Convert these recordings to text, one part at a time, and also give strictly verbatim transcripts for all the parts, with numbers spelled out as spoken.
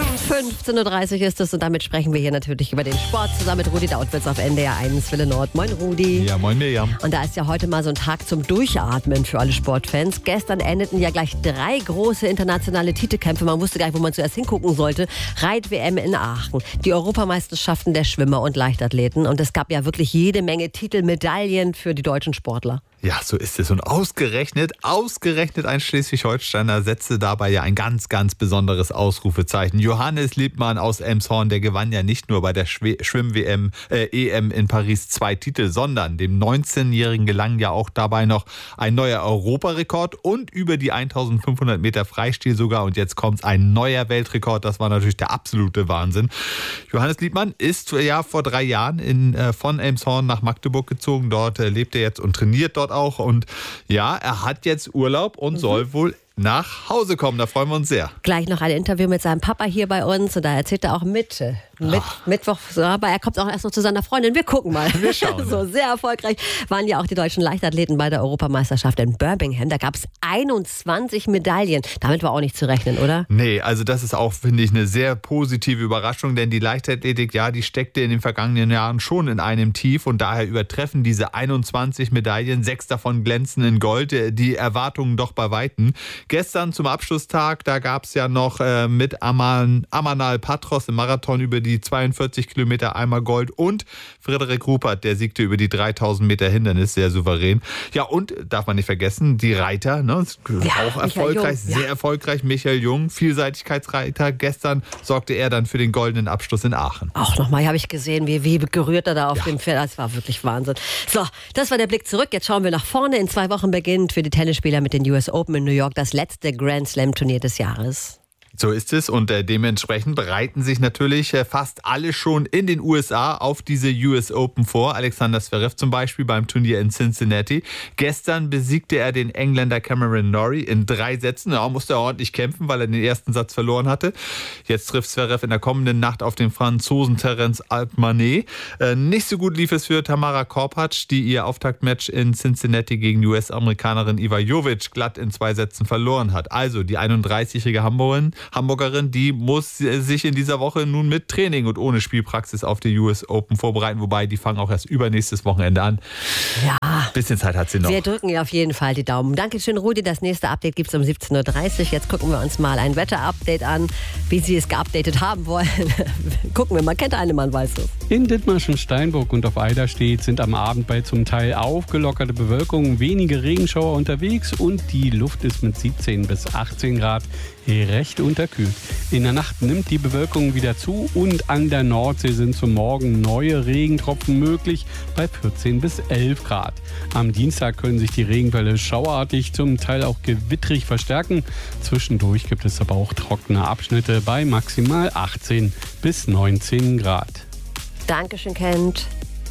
fünfzehn Uhr dreißig ist es und damit sprechen wir hier natürlich über den Sport zusammen mit Rudi Dautwitz auf N D R eins Welle Nord. Moin Rudi. Ja, moin Miriam. Und da ist ja heute mal so ein Tag zum Durchatmen für alle Sportfans. Gestern endeten ja gleich drei große internationale Titelkämpfe. Man wusste gar nicht, wo man zuerst hingucken sollte. Reit-W M in Aachen, die Europameisterschaften der Schwimmer und Leichtathleten. Und es gab ja wirklich jede Menge Titelmedaillen für die deutschen Sportler. Ja, so ist es. Und ausgerechnet, ausgerechnet ein Schleswig-Holsteiner setzte dabei ja ein ganz, ganz besonderes Ausrufezeichen. Johannes Liebmann aus Elmshorn, der gewann ja nicht nur bei der Schwimm-W M, äh, E M in Paris zwei Titel, sondern dem neunzehnjährigen gelang ja auch dabei noch ein neuer Europarekord und über die eintausendfünfhundert Meter Freistil sogar. Und jetzt kommt ein neuer Weltrekord. Das war natürlich der absolute Wahnsinn. Johannes Liebmann ist ja vor drei Jahren in, äh, von Elmshorn nach Magdeburg gezogen. Dort äh, lebt er jetzt und trainiert dort auch. Und ja, er hat jetzt Urlaub und mhm. soll wohl nach Hause kommen. Da freuen wir uns sehr. Gleich noch ein Interview mit seinem Papa hier bei uns. Und da erzählt er auch mit, mit Mittwoch, aber er kommt auch erst noch zu seiner Freundin. Wir gucken mal. Wir schauen. So sehr erfolgreich waren ja auch die deutschen Leichtathleten bei der Europameisterschaft in Birmingham. Da gab es einundzwanzig Medaillen. Damit war auch nicht zu rechnen, oder? Nee, also das ist auch, finde ich, eine sehr positive Überraschung, denn die Leichtathletik, ja, die steckte in den vergangenen Jahren schon in einem Tief und daher übertreffen diese einundzwanzig Medaillen, sechs davon glänzen in Gold, die Erwartungen doch bei Weitem. Gestern zum Abschlusstag, da gab es ja noch äh, mit Aman, Amanal Patros im Marathon über die zweiundvierzig Kilometer einmal Gold und Frederik Rupert, der siegte über die dreitausend Meter Hindernis, sehr souverän. Ja, und darf man nicht vergessen, die Reiter, ne, ja, auch erfolgreich, Jung, sehr ja. erfolgreich. Michael Jung, Vielseitigkeitsreiter. Gestern sorgte er dann für den goldenen Abschluss in Aachen. Auch nochmal, habe ich gesehen, wie, wie gerührt er da auf ja. dem Pferd. Das war wirklich Wahnsinn. So, das war der Blick zurück. Jetzt schauen wir nach vorne. In zwei Wochen beginnt für die Tennisspieler mit den U S Open in New York das letzte Grand Slam Turnier des Jahres. So ist es und äh, dementsprechend bereiten sich natürlich äh, fast alle schon in den U S A auf diese U S Open vor. Alexander Zverev zum Beispiel beim Turnier in Cincinnati. Gestern besiegte er den Engländer Cameron Norrie in drei Sätzen. Ja, musste er ordentlich kämpfen, weil er den ersten Satz verloren hatte. Jetzt trifft Zverev in der kommenden Nacht auf den Franzosen Terence Alpmanet. Äh, nicht so gut lief es für Tamara Korpatsch, die ihr Auftaktmatch in Cincinnati gegen U S-Amerikanerin Iva Jovic glatt in zwei Sätzen verloren hat. Also die einunddreißigjährige Hamburgerin Hamburgerin, die muss sich in dieser Woche nun mit Training und ohne Spielpraxis auf die U S Open vorbereiten, wobei die fangen auch erst übernächstes Wochenende an. Ja. Bisschen Zeit hat sie noch. Wir drücken ihr auf jeden Fall die Daumen. Dankeschön, Rudi. Das nächste Update gibt es um siebzehn Uhr dreißig. Jetzt gucken wir uns mal ein Wetter-Update an, wie Sie es geupdatet haben wollen. Gucken wir mal. Kennt eine, man weiß es. In Dithmarschen, Steinburg und auf Eiderstedt sind am Abend bei zum Teil aufgelockerte Bewölkung wenige Regenschauer unterwegs und die Luft ist mit siebzehn bis achtzehn Grad recht unterkühlt. In der Nacht nimmt die Bewölkung wieder zu und an der Nordsee sind zum Morgen neue Regentropfen möglich bei vierzehn bis elf Grad. Am Dienstag können sich die Regenfälle schauerartig, zum Teil auch gewittrig verstärken. Zwischendurch gibt es aber auch trockene Abschnitte bei maximal achtzehn bis neunzehn Grad. Dankeschön, Kent.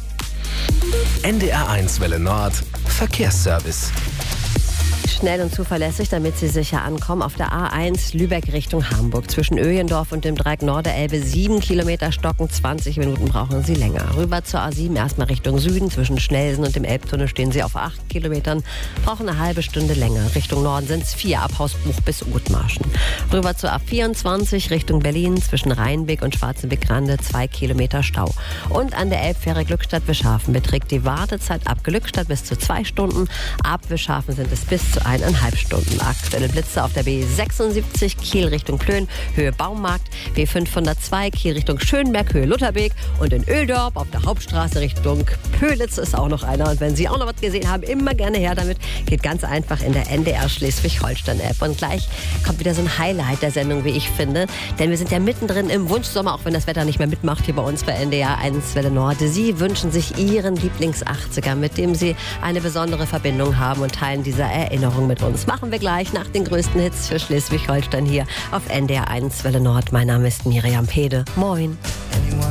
N D R eins Welle Nord Verkehrsservice. Schnell und zuverlässig, damit Sie sicher ankommen. Auf der A eins Lübeck Richtung Hamburg. Zwischen Öhlendorf und dem Dreieck Norderelbe sieben Kilometer stocken. zwanzig Minuten brauchen Sie länger. Rüber zur A sieben erstmal Richtung Süden. Zwischen Schnelsen und dem Elbtunnel stehen Sie auf acht Kilometern. Brauchen eine halbe Stunde länger. Richtung Norden sind es vier ab Hausbuch bis Othmarschen. Rüber zur A vierundzwanzig Richtung Berlin. Zwischen Rheinbeck und Schwarzenbeck-Grande zwei Kilometer Stau. Und an der Elbfähre Glückstadt-Wischhafen beträgt die Wartezeit ab Glückstadt bis zu zwei Stunden. Ab Wischhafen sind es bis zu eineinhalb Stunden. Aktuelle Blitze auf der B sechsundsiebzig Kiel Richtung Plön, Höhe Baumarkt, B fünfhundertzwei Kiel Richtung Schönberg, Höhe Lutherbeek und in Öldorp auf der Hauptstraße Richtung Pölitz ist auch noch einer. Und wenn Sie auch noch was gesehen haben, immer gerne her damit. Geht ganz einfach in der N D R Schleswig-Holstein-App. Und gleich kommt wieder so ein Highlight der Sendung, wie ich finde. Denn wir sind ja mittendrin im Wunschsommer, auch wenn das Wetter nicht mehr mitmacht hier bei uns bei N D R eins Welle Nord. Sie wünschen sich Ihren Lieblings-achtziger, mit dem Sie eine besondere Verbindung haben und teilen diese Erinnerung mit uns. Machen wir gleich nach den größten Hits für Schleswig-Holstein hier auf N D R eins Welle Nord. Mein Name ist Miriam Pede. Moin.